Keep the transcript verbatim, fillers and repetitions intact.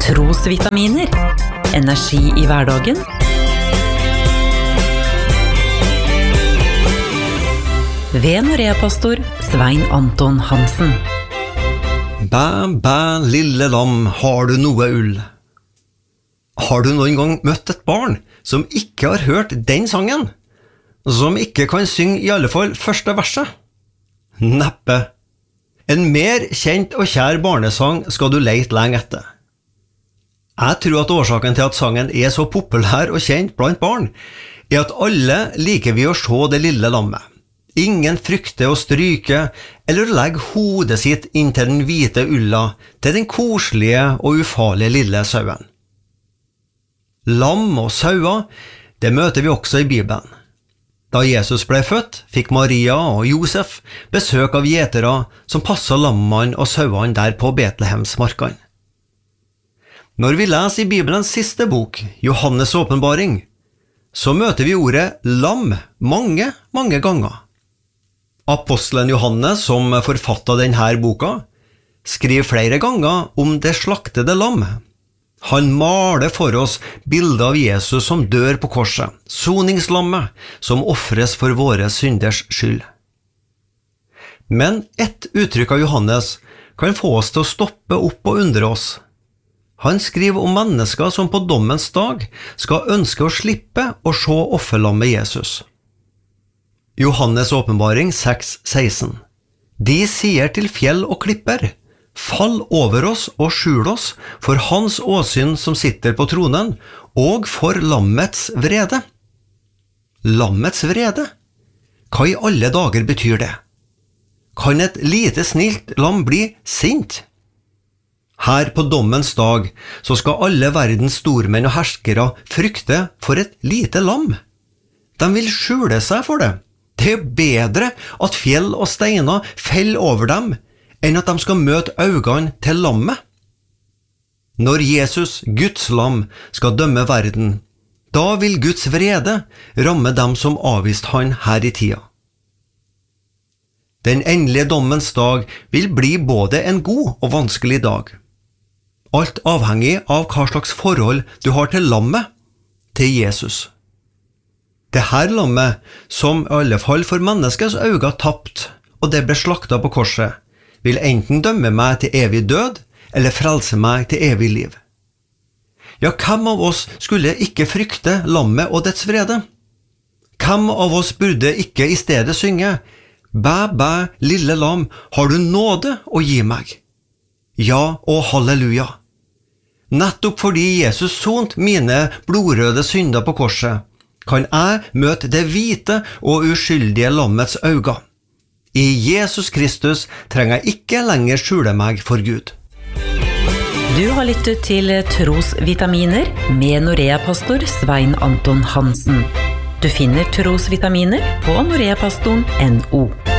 Trosvitaminer. Energi i hverdagen. Ved Norea-pastor Svein Anton Hansen. Bæ, bæ, lille lam, har du noe ull? Har du noen gang møtt et barn som ikke har hørt den sangen? Som ikke kan synge i alle fall første verset? Neppe. En mer kjent og kjær barnesang skal du leite lenge etter. Jeg tror at årsaken til at sangen er så populær og kjent blant barn, er at alle liker vi å se det lille lammet. Ingen frykter å stryke eller legge hodet sitt inn til den hvite ulla til den koselige og ufarlige lille sauen. Lam og sauer, det møter vi også i Bibelen. Da Jesus ble født, fikk Maria og Josef besøk av gjetere som passet lammene og sauene der på Betlehems markene. Når vi leser i Bibelens siste bok, Johannes åpenbaring, så møter vi ordet lam mange, mange ganger. Apostelen Johannes, som forfattet denne boka, skriver flere ganger om det slaktede lam. Han maler for oss bildet av Jesus som dør på korset, soningslammet, som offres for våre synders skyld. Men ett uttrykk av Johannes kan få oss til å stoppe opp og undre oss. Han skriver om mennesker som på dommens dag skal ønske å slippe å se offerlammet Jesus. Johannes åpenbaring seks seksten. De sier til fjell og klipper, fall over oss og skjul oss for hans åsyn som sitter på tronen, og for lammets vrede. Lammets vrede? Hva i alle dager betyr det? Kan et lite snilt lam bli sint? Her på dommens dag så skal alle verdens stormenn og herskere frykte for et lite lam. De vil skjule seg for det. Det er bedre at fjell og steiner feller over dem, enn at de skal møte øynene til lammet. Når Jesus, Guds lam, skal dømme verden, da vil Guds vrede ramme dem som avviste han her i tida. Den endelige dommens dag vil bli både en god og vanskelig dag. Alt avhengig av hva slags forhold du har til lammet, til Jesus. Det her lammet, som i alle fall for menneskets øyne tapt, og det ble slaktet på korset, vil enten dømme meg til evig død, eller frelse meg til evig liv. Ja, hvem av oss skulle ikke frykte lammet og dets vrede? Hvem av oss burde ikke i stedet synge, «Bæ, bæ, lille lam, har du nåde å gi meg?» Ja og halleluja. Nettopp fordi Jesus sont mine blodrøde synder på korset, kan jeg møte det hvite og uskyldige lammets øyne. I Jesus Kristus trenger jeg ikke lenger skjule meg for Gud. Du har lyttet til Trosvitaminer med Norea-pastor Svein Anton Hansen. Du finner Trosvitaminer på noreapastoren punktum no.